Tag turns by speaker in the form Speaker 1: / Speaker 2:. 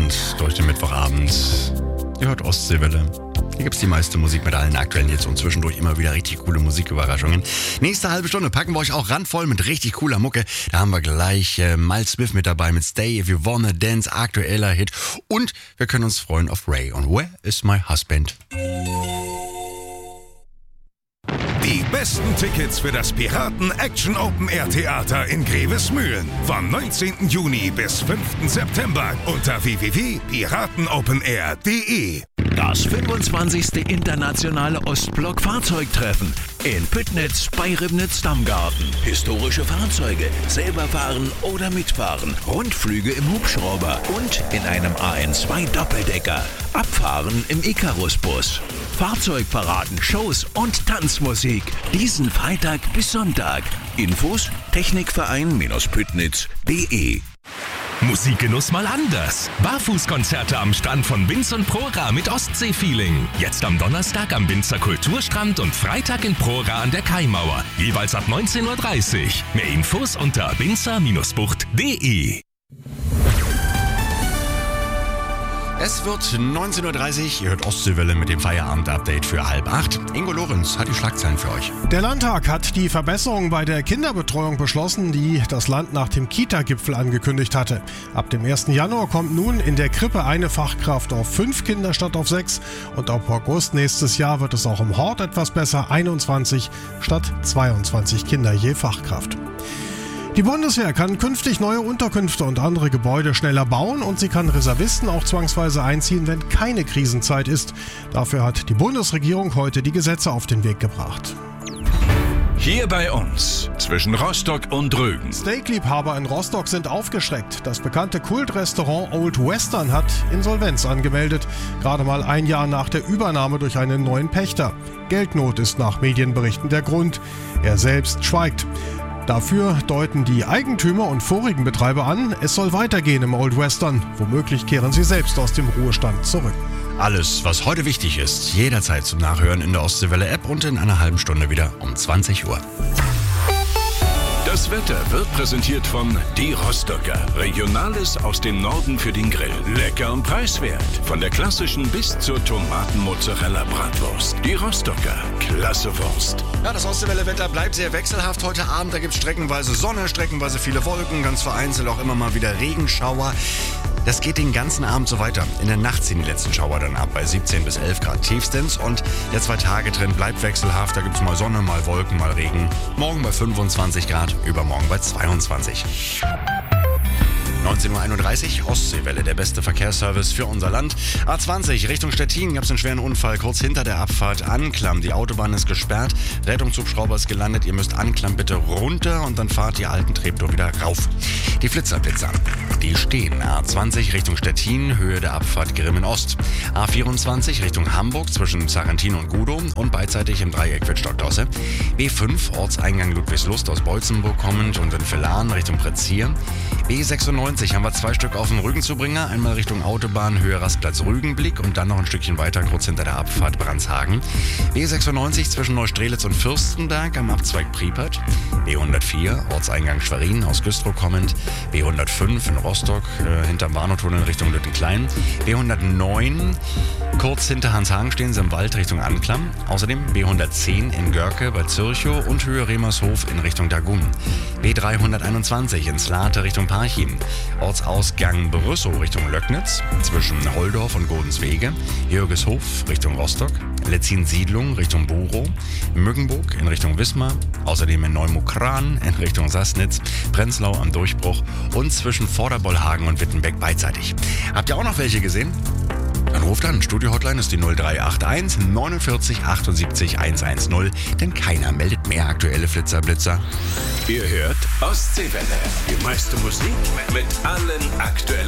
Speaker 1: entspannt durch den Mittwochabend. Ihr hört Ostseewelle. Hier gibt's die meiste Musik mit allen aktuellen Hits und zwischendurch immer wieder richtig coole Musiküberraschungen. Nächste halbe Stunde packen wir euch auch randvoll mit richtig cooler Mucke. Da haben wir gleich Miles Smith mit dabei mit Stay If You Wanna Dance, aktueller Hit. Und wir können uns freuen auf Ray und Where Is My Husband?
Speaker 2: Die besten Tickets für das Piraten Action Open Air Theater in Grevesmühlen vom 19. Juni bis 5. September unter www.piratenopenair.de.
Speaker 3: Das 25. Internationale Ostblock-Fahrzeugtreffen in Püttnitz bei Ribnitz-Dammgarten. Historische Fahrzeuge, selber fahren oder mitfahren, Rundflüge im Hubschrauber und in einem AN2-Doppeldecker. Abfahren im Icarus-Bus. Fahrzeugparaden, Shows und Tanzmusik. Diesen Freitag bis Sonntag. Infos Technikverein-Püttnitz.de.
Speaker 4: Musikgenuss mal anders. Barfußkonzerte am Strand von Binz und Prora mit Ostsee-Feeling. Jetzt am Donnerstag am Binzer Kulturstrand und Freitag in Prora an der Kaimauer. Jeweils ab 19:30 Uhr. Mehr Infos unter binzer-bucht.de.
Speaker 1: Es wird 19:30 Uhr, ihr hört Ostseewelle mit dem Feierabend-Update für 7:30. Ingo Lorenz hat die Schlagzeilen für euch.
Speaker 5: Der Landtag hat die Verbesserung bei der Kinderbetreuung beschlossen, die das Land nach dem Kita-Gipfel angekündigt hatte. Ab dem 1. Januar kommt nun in der Krippe eine Fachkraft auf 5 Kinder statt auf 6 und ab August nächstes Jahr wird es auch im Hort etwas besser, 21 statt 22 Kinder je Fachkraft. Die Bundeswehr kann künftig neue Unterkünfte und andere Gebäude schneller bauen und sie kann Reservisten auch zwangsweise einziehen, wenn keine Krisenzeit ist. Dafür hat die Bundesregierung heute die Gesetze auf den Weg gebracht.
Speaker 6: Hier bei uns, zwischen Rostock und Rügen.
Speaker 5: Steakliebhaber in Rostock sind aufgeschreckt. Das bekannte Kultrestaurant Old Western hat Insolvenz angemeldet. Gerade mal ein Jahr nach der Übernahme durch einen neuen Pächter. Geldnot ist nach Medienberichten der Grund. Er selbst schweigt. Dafür deuten die Eigentümer und vorigen Betreiber an, es soll weitergehen im Old Western. Womöglich kehren sie selbst aus dem Ruhestand zurück.
Speaker 1: Alles, was heute wichtig ist, jederzeit zum Nachhören in der Ostseewelle-App und in einer halben Stunde wieder um 20 Uhr.
Speaker 6: Das Wetter wird präsentiert von Die Rostocker. Regionales aus dem Norden für den Grill. Lecker und preiswert. Von der klassischen bis zur Tomaten-Mozzarella-Bratwurst. Die Rostocker. Klasse Wurst.
Speaker 1: Ja, das Ostseewelle-Wetter bleibt sehr wechselhaft heute Abend. Da gibt es streckenweise Sonne, streckenweise viele Wolken, ganz vereinzelt auch immer mal wieder Regenschauer. Das geht den ganzen Abend so weiter. In der Nacht ziehen die letzten Schauer dann ab bei 17 bis 11 Grad tiefstens. Und der 2-Tage-Trend bleibt wechselhaft. Da gibt es mal Sonne, mal Wolken, mal Regen. Morgen bei 25 Grad, übermorgen bei 22. 19:31 Uhr, Ostseewelle, der beste Verkehrsservice für unser Land. A20 Richtung Stettin gab es einen schweren Unfall kurz hinter der Abfahrt Anklam. Die Autobahn ist gesperrt, Rettungshubschrauber ist gelandet. Ihr müsst Anklam bitte runter und dann fahrt die alten Treptow wieder rauf. Die Flitzer, die stehen. A20 Richtung Stettin, Höhe der Abfahrt Grimmen Ost. A24 Richtung Hamburg zwischen Sarrentin und Gudow und beidseitig im Dreieck Wittstock-Dosse. B5 Ortseingang Ludwigslust aus Beutzenburg kommend und in Villan Richtung Pretzier. B96 haben wir 2 Stück auf den Rügenzubringer, einmal Richtung Autobahn, Höhe Rastplatz Rügenblick und dann noch ein Stückchen weiter, kurz hinter der Abfahrt Brandshagen. B96 zwischen Neustrelitz und Fürstenberg am Abzweig Priepert. B104 Ortseingang Schwerin aus Güstrow kommend. B105 in Rostock hinterm Warnow-Tunnel Richtung Lüttenklein. B109 kurz hinter Hanshagen stehen sie im Wald Richtung Anklam. Außerdem B110 in Görke bei Zürchow und Höhe Remershof in Richtung Dagun. B321 in Slate Richtung Parchim. Ortsausgang Brüssow Richtung Löcknitz, zwischen Holdorf und Godenswege, Jürgeshof Richtung Rostock, Letzin-Siedlung Richtung Burow, Müggenburg in Richtung Wismar, außerdem in Neumukran in Richtung Sassnitz, Prenzlau am Durchbruch und zwischen Vorderbollhagen und Wittenbeck beidseitig. Habt ihr auch noch welche gesehen? Dann ruft an, Studio-Hotline ist die 0381 49 78 110, denn keiner meldet mehr aktuelle Flitzer-Blitzer.
Speaker 6: Ihr hört Ostseewelle. Die meiste Musik mit allen aktuellen